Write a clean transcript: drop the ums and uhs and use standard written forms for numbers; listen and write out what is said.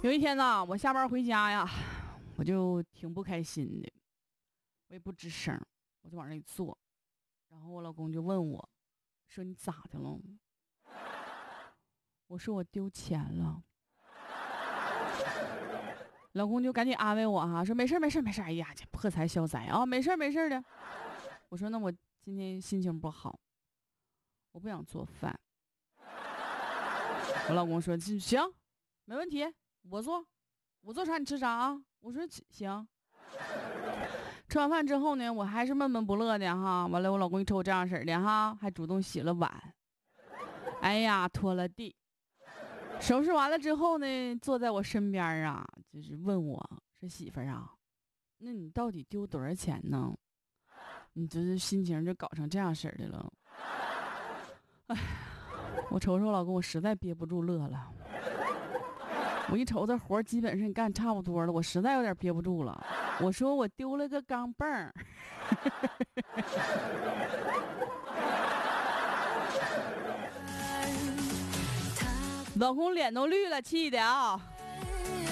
有一天呢，我下班回家呀，我就挺不开心的，我也不吱声，我就往那里坐，然后我老公就问我，说你咋的了？我说我丢钱了。老公就赶紧安慰我哈，说没事没事没事，哎呀，这破财消灾啊，没事没事的。我说那我今天心情不好，我不想做饭。我老公说行，没问题，我做啥你吃啥啊？我说行。吃完饭之后呢，我还是闷闷不乐的哈。完了，我老公一瞅我这样式的哈，还主动洗了碗，哎呀，拖了地。收拾完了之后呢，坐在我身边啊，就是问我说媳妇儿啊，那你到底丢多少钱呢？你这是心情就搞成这样式的了。哎，我瞅瞅我老公，我实在憋不住乐了。我一瞅这活基本上干差不多了，我实在有点憋不住了。我说我丢了个钢镚儿。老公脸都绿了，气的啊！